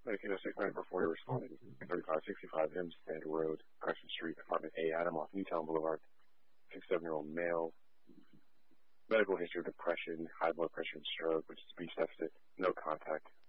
Medicaid 69440 responding. 3565 M Standard Road, Crescent Street, Apartment A, Adam off Newtown Boulevard. 67-year-old male. Medical history of depression, high blood pressure, and stroke, which is speech deficit. No contact.